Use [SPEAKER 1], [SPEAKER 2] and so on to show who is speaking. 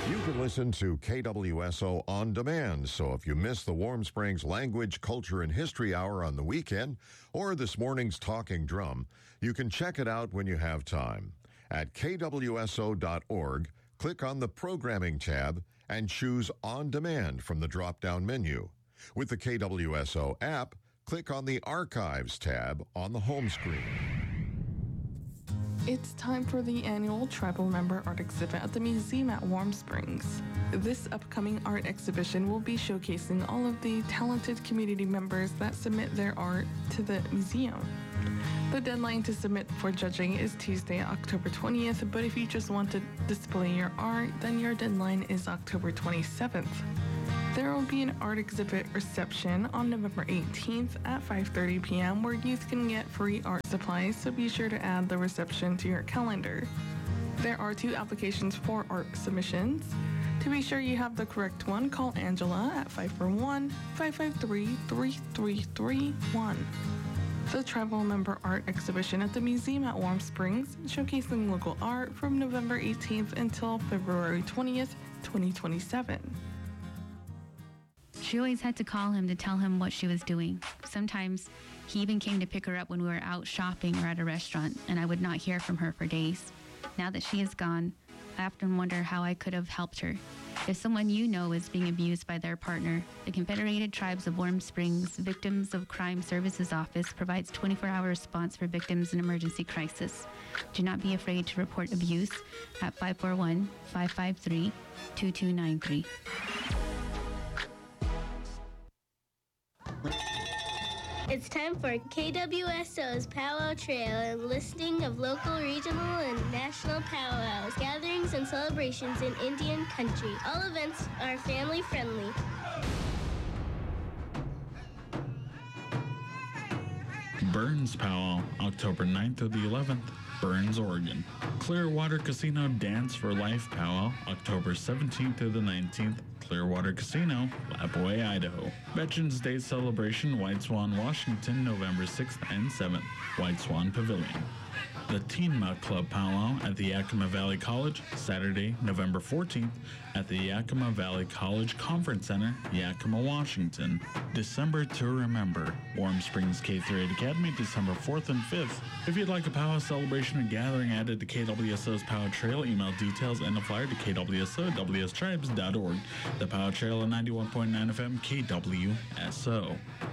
[SPEAKER 1] You can listen to KWSO on demand, so if you miss the Warm Springs Language, Culture, and History Hour on the weekend or this morning's Talking Drum, you can check it out when you have time. At kwso.org, click on the Programming tab and choose On Demand from the drop-down menu. With the KWSO app, click on the Archives tab on the home screen.
[SPEAKER 2] It's time for the annual Tribal Member Art Exhibit at the museum at Warm Springs. This upcoming art exhibition will be showcasing all of the talented community members that submit their art to the museum. The deadline to submit for judging is Tuesday, October 20th, but if you just want to display your art, then your deadline is October 27th. There will be an art exhibit reception on November 18th at 5:30 p.m. where youth can get free art supplies, so be sure to add the reception to your calendar. There are 2 applications for art submissions. To be sure you have the correct one, call Angela at 541-553-3331. The Tribal Member Art Exhibition at the museum at Warm Springs, showcasing local art from November 18th until February 20th, 2027.
[SPEAKER 3] She always had to call him to tell him what she was doing. Sometimes he even came to pick her up when we were out shopping or at a restaurant, and I would not hear from her for days. Now that she is gone, I often wonder how I could have helped her. If someone you know is being abused by their partner, the Confederated Tribes of Warm Springs Victims of Crime Services Office provides 24-hour response for victims in emergency crisis. Do not be afraid to report abuse at 541-553-2293.
[SPEAKER 4] It's time for KWSO's Powwow Trail and listing of local, regional, and national powwows, gatherings, and celebrations in Indian country. All events are family friendly.
[SPEAKER 5] Burns Powwow, October 9th through the 11th, Burns, Oregon. Clearwater Casino Dance for Life Powwow, October 17th through the 19th, Clearwater Casino, Lapwai, Idaho. Veterans Day Celebration, White Swan, Washington, November 6th and 7th, White Swan Pavilion. The Teen Mouth Club Powwow at the Yakima Valley College, Saturday, November 14th at the Yakima Valley College Conference Center, Yakima, Washington. December to Remember, Warm Springs K-8 Academy, December 4th and 5th. If you'd like a powwow celebration and gathering added to KWSO's Powwow Trail, email details and a flyer to kwso@wstribes.org. The Powwow Trail at 91.9 FM KWSO.